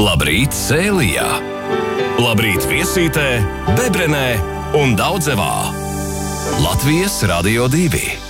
Labrīt Sēlijā! Labrīt Viesītē, Bebrenē un Daudzevā! Latvijas Radio 2!